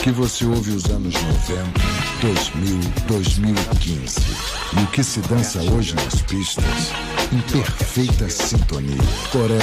que você ouve os anos 90, 2000, 2015. E o que se dança hoje nas pistas, em perfeita sintonia. Coreia